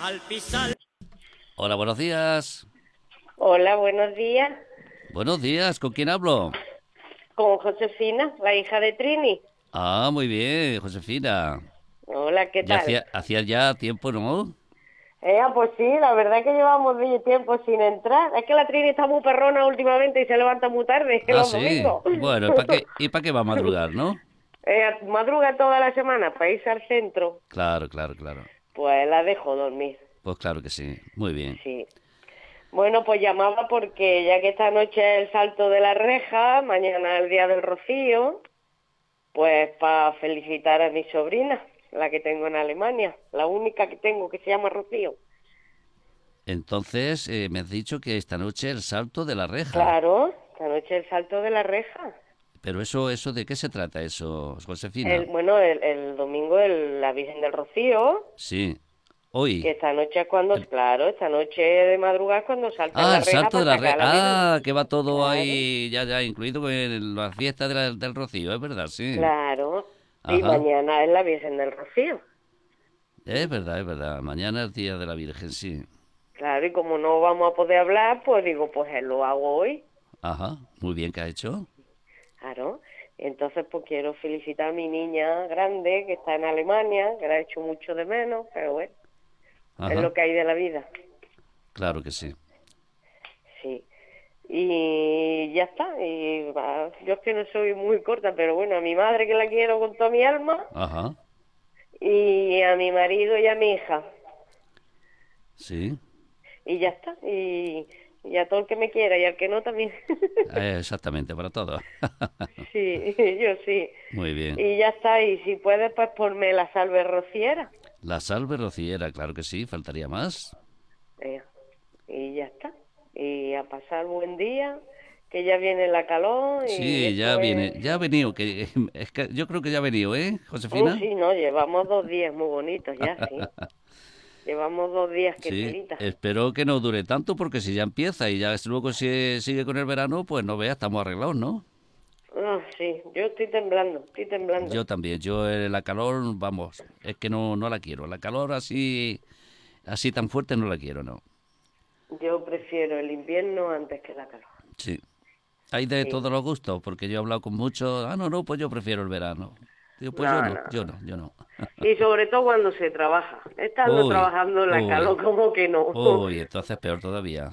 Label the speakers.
Speaker 1: Hola, buenos días.
Speaker 2: Hola, buenos días.
Speaker 1: Buenos días, ¿con quién hablo?
Speaker 2: Con Josefina, la hija de Trini.
Speaker 1: Ah, muy bien, Josefina.
Speaker 2: Hola, ¿qué
Speaker 1: Ya
Speaker 2: tal?
Speaker 1: hacía ya tiempo, ¿no?
Speaker 2: Pues sí, la verdad que llevamos de tiempo sin entrar. Es que la Trini está muy perrona últimamente y se levanta muy tarde
Speaker 1: Ah,
Speaker 2: los
Speaker 1: sí.
Speaker 2: domingos.
Speaker 1: Bueno, ¿y para qué va a madrugar, no?
Speaker 2: Madruga toda la semana para irse al centro.
Speaker 1: Claro, claro, claro.
Speaker 2: Pues la dejo dormir,
Speaker 1: Pues claro que sí. Muy bien.
Speaker 2: sí. Bueno, pues llamaba porque ya que esta noche es el salto de la reja, mañana es el día del Rocío, pues para felicitar a mi sobrina, la que tengo en Alemania, la única que tengo que se llama Rocío.
Speaker 1: Entonces, me has dicho que esta noche el salto de la reja.
Speaker 2: Claro, esta noche el salto de la reja.
Speaker 1: Pero eso, ¿de qué se trata eso, Josefina?
Speaker 2: El domingo la Virgen del Rocío,
Speaker 1: Sí.
Speaker 2: que
Speaker 1: Hoy.
Speaker 2: esta noche es cuando,
Speaker 1: El-
Speaker 2: claro, esta noche de madrugada es cuando saltan
Speaker 1: Ah,
Speaker 2: la
Speaker 1: el
Speaker 2: reja
Speaker 1: salto de
Speaker 2: para
Speaker 1: la
Speaker 2: sacar
Speaker 1: reja.
Speaker 2: a la Virgen.
Speaker 1: Ah, que va todo
Speaker 2: Claro,
Speaker 1: ahí, ya, incluido con la fiesta del Rocío, es verdad, sí.
Speaker 2: claro. Y
Speaker 1: Ajá.
Speaker 2: mañana es la Virgen del Rocío.
Speaker 1: Es verdad, es verdad. Mañana es Día de la Virgen, sí.
Speaker 2: Claro, y como no vamos a poder hablar, pues digo, pues lo hago hoy.
Speaker 1: Ajá, muy bien que ha hecho.
Speaker 2: Claro. Entonces, pues quiero felicitar a mi niña grande que está en Alemania, que la he hecho mucho de menos, pero bueno, es
Speaker 1: Ajá,
Speaker 2: lo que hay de la vida.
Speaker 1: claro que sí.
Speaker 2: Sí. Y ya está. Yo es que no soy muy corta, pero bueno, a mi madre que la quiero con toda mi alma,
Speaker 1: Ajá,
Speaker 2: y a mi marido y a mi hija.
Speaker 1: sí.
Speaker 2: Y ya está. Y a todo el que me quiera y al que no también.
Speaker 1: Exactamente, para todo.
Speaker 2: Sí, yo sí.
Speaker 1: Muy bien.
Speaker 2: Y ya está. Y si puedes, pues ponme la salve rociera.
Speaker 1: La salve rociera, claro que sí, faltaría más.
Speaker 2: Eh, y ya está. Y a pasar buen día, que ya viene la calor y
Speaker 1: Sí, ya
Speaker 2: esto
Speaker 1: viene,
Speaker 2: es...
Speaker 1: ya ha venido, es que yo creo que ya ha venido, ¿eh, Josefina?
Speaker 2: Sí, no, llevamos 2 días muy bonitos ya, sí. Llevamos 2 días que
Speaker 1: Sí,
Speaker 2: telita.
Speaker 1: espero que no dure tanto porque si ya empieza y ya luego sigue con el verano, pues no veas, estamos arreglados, ¿no?
Speaker 2: Sí, yo estoy temblando, estoy temblando.
Speaker 1: Yo también, yo la calor, vamos, es que no la quiero. La calor así tan fuerte no la quiero, no.
Speaker 2: Yo prefiero el invierno antes que la calor.
Speaker 1: Sí. Hay de
Speaker 2: Sí.
Speaker 1: todos los gustos, porque yo he hablado con muchos, no, pues yo prefiero el verano. Digo, pues yo
Speaker 2: No,
Speaker 1: no,
Speaker 2: no.
Speaker 1: yo no, yo no.
Speaker 2: Y sobre todo cuando se trabaja. Estando
Speaker 1: Uy,
Speaker 2: trabajando en la
Speaker 1: uy,
Speaker 2: calor, como que no.
Speaker 1: uy, entonces peor todavía.